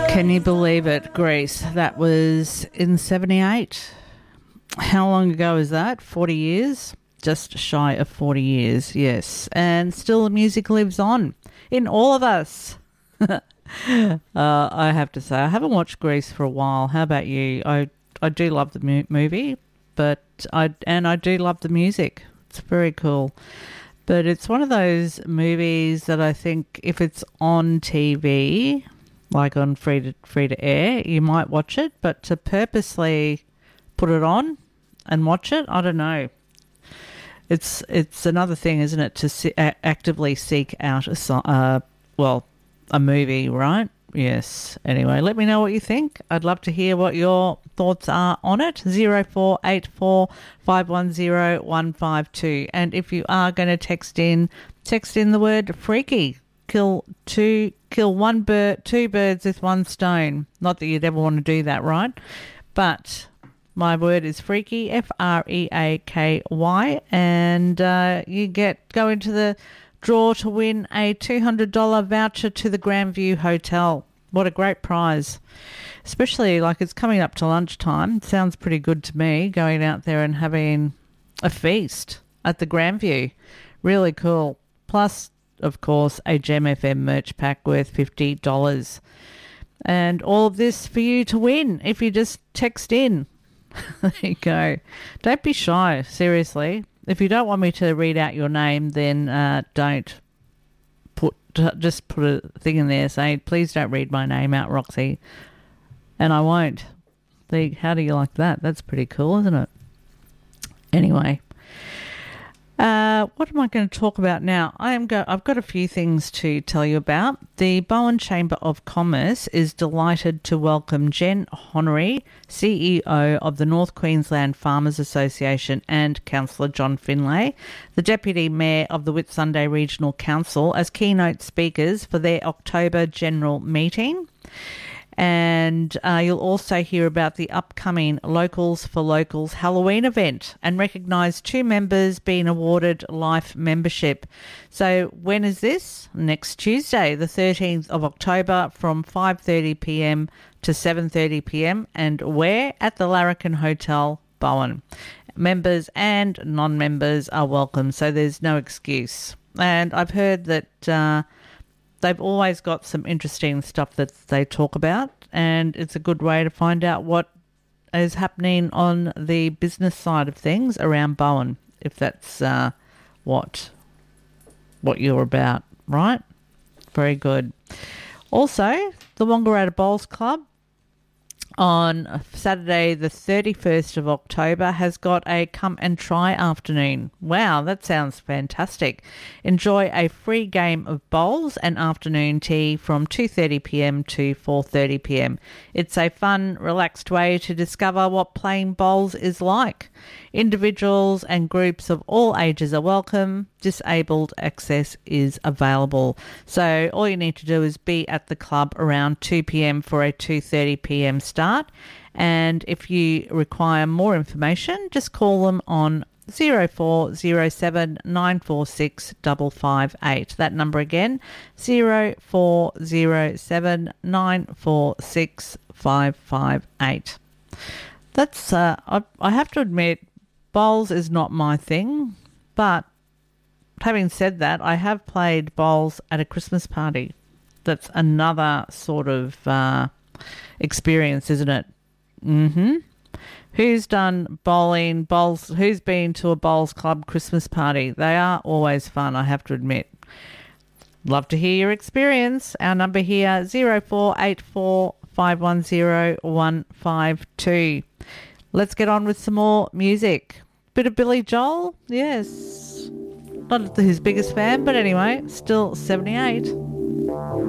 Can you believe it, Greece? That was in 78. How long ago is that? 40 years? Just shy of 40 years, yes. And still the music lives on in all of us. I have to say, I haven't watched Grease for a while. How about you? I do love the movie, but I do love the music. It's very cool. But it's one of those movies that I think if it's on TV, like on free to air, you might watch it. But to purposely put it on and watch it, I don't know. It's another thing, isn't it, to actively seek out a movie, right? Yes. Anyway, let me know what you think. I'd love to hear what your thoughts are on it. 0484 510 152. And if you are going to text in the word freaky. Kill two birds with one stone. Not that you'd ever want to do that, right? But my word is freaky, FREAKY, and you go into the draw to win a $200 voucher to the Grandview Hotel. What a great prize. Especially like it's coming up to lunchtime. Sounds pretty good to me, going out there and having a feast at the Grandview. Really cool. Plus, of course, a Gem FM merch pack worth $50. And all of this for you to win if you just text in. There you go. Don't be shy, seriously. If you don't want me to read out your name, then don't just put a thing in there saying, please don't read my name out, Roxy. And I won't. How do you like that? That's pretty cool, isn't it? Anyway. What am I going to talk about now? I've got a few things to tell you about. The Bowen Chamber of Commerce is delighted to welcome Jen Honoré, CEO of the North Queensland Farmers Association, and Councillor John Finlay, the Deputy Mayor of the Whitsunday Regional Council, as keynote speakers for their October General Meeting. And you'll also hear about the upcoming Locals for Locals Halloween event and recognise 2 members being awarded life membership. So when is this? Next Tuesday, the 13th of October from 5:30pm to 7:30pm. And where? At the Larrikin Hotel, Bowen. Members and non-members are welcome, so there's no excuse. And I've heard that they've always got some interesting stuff that they talk about, and it's a good way to find out what is happening on the business side of things around Bowen, if that's what you're about, right? Very good. Also, the Wangaratta Bowls Club on Saturday the 31st of October has got a come and try afternoon. Wow, that sounds fantastic. Enjoy a free game of bowls and afternoon tea from 2:30pm to 4:30pm. It's a fun, relaxed way to discover what playing bowls is like. Individuals and groups of all ages are welcome. Disabled access is available. So all you need to do is be at the club around 2pm for a 2:30pm start. And if you require more information, just call them on 0407 946 558. That number again, 0407 946 558. That's, I have to admit, bowls is not my thing, but having said that, I have played bowls at a Christmas party. That's another sort of experience, isn't it? Mm-hmm. Who's done bowls? Who's been to a bowls club Christmas party? They are always fun, I have to admit. Love to hear your experience. Our number here, 0484 510 152. Let's get on with some more music. Bit of Billy Joel, yes. Not his biggest fan, but anyway, still 78.